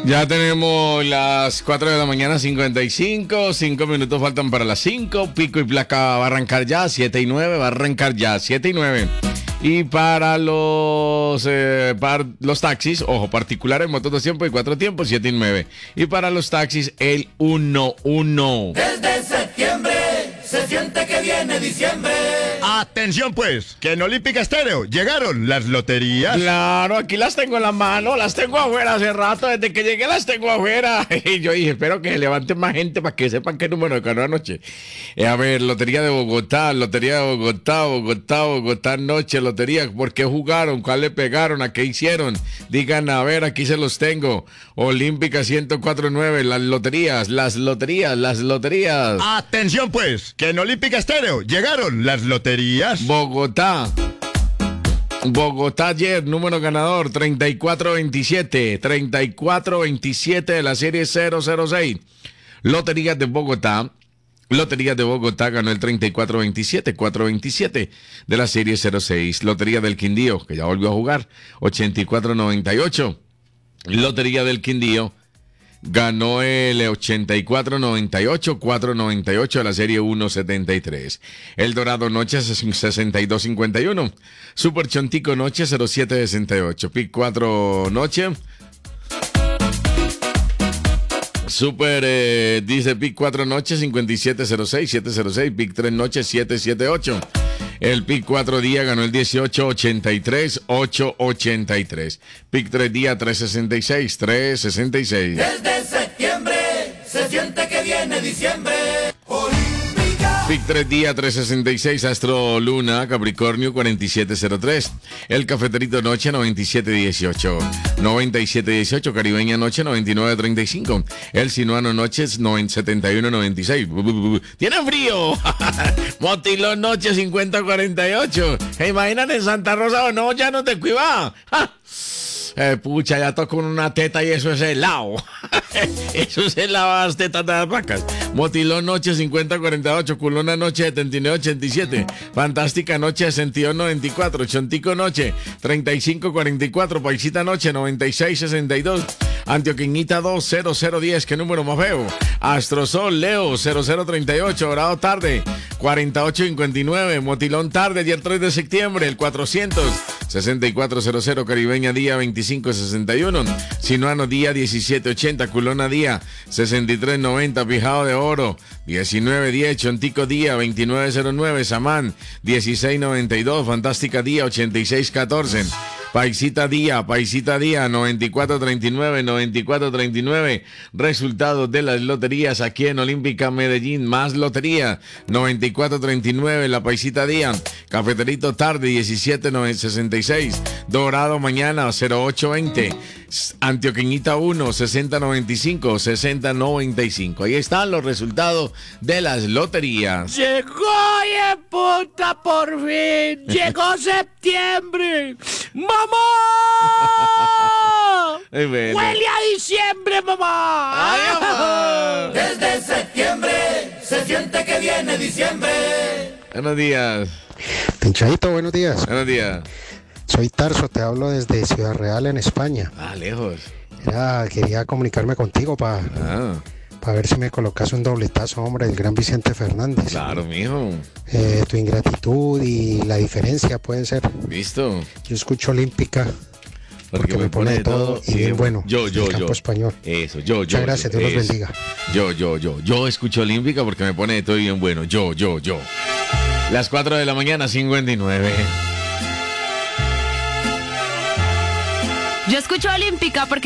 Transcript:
Ya tenemos las 4 de la mañana, 55, 5 minutos faltan para las 5, pico y placa va a arrancar ya, 7 y 9, va a arrancar ya, 7 y 9. Y para los taxis, ojo, particulares, motos 2 tiempos y 4 tiempos, 7 y 9. Y para los taxis, el 1-1. Desde septiembre se siente que viene diciembre. Atención pues, que en Olímpica Estéreo llegaron las loterías. Claro, aquí las tengo en la mano, las tengo afuera hace rato, desde que llegué las tengo afuera. Y yo dije, espero que se levanten más gente para que sepan qué número ganó anoche. A ver, Lotería de Bogotá, Bogotá noche, lotería, ¿por qué jugaron? ¿Cuál le pegaron? ¿A qué hicieron? Digan, a ver, aquí se los tengo. Olímpica 104.9, las loterías. Atención pues, que en Olímpica Estéreo llegaron las loterías. Bogotá ayer, número ganador 3427 de la serie 006. Loterías de Bogotá ganó el 427 de la serie 06. Lotería del Quindío, que ya volvió a jugar, 8498. Lotería del Quindío ganó el 498 de la serie 173. El Dorado Noche 6251. Super Chontico Noche 0768. Pic 4 Noche. Super, dice Pic 4 Noche 706. Pic 3 Noche 778. El Pic 4 día ganó el 883. Pic 3 día 366. Desde septiembre se siente que viene diciembre. Olímpica. Pic 3 día 366. Astro Luna Capricornio 4703. El Cafeterito Noche 9718. Caribeña Noche 9935. El Sinuano Noche 7196. ¡Tiene frío! Motilón Noche 5048. Imagínate en Santa Rosa o no, ya no te cuiva. Pucha, ya toco una teta y eso es helado. Eso es helado, las tetas de las vacas. Motilón Noche 5048. Culona Noche 7987. Fantástica Noche 6294. Chontico Noche 3544. Paisita Noche 9662. Antioqueñita 20010. ¿Qué número más feo? Astrosol Leo 0038. Dorado Tarde 4859. Motilón Tarde ayer 3 de septiembre el 400-6400. Caribeña Día 2561. Sinuano Día 1780. Culona Día 6390. Pijado de Oro 1910. Chontico Día 2909. Samán 1692. Fantástica Día 8614. Paisita Día 9439. Resultados de las loterías aquí en Olímpica Medellín. Más lotería 9439. La Paisita Día. Cafeterito Tarde 1766. Dorado Mañana 0820. Antioqueñita 1 6095. Ahí están los resultados de las loterías. Llegó, puta, por fin. Llegó septiembre. ¡Mamá! Bueno. ¡Huele a diciembre, mamá! ¡Ay, mamá! Desde septiembre se siente que viene diciembre. Buenos días. Pinchadito, buenos días. Buenos días. Soy Tarso, te hablo desde Ciudad Real, en España. Lejos. Quería comunicarme contigo para ver si me colocas un dobletazo, hombre, del gran Vicente Fernández. Claro, mijo. Tu ingratitud y la diferencia pueden ser. Listo. Yo escucho Olímpica porque me pone de todo y bien bueno. Yo. Campo español. Eso, yo. Muchas gracias, Dios los bendiga. Yo escucho Olímpica porque me pone de todo y bien bueno. Yo. Las 4 de la mañana, 59. Yo escucho Olímpica porque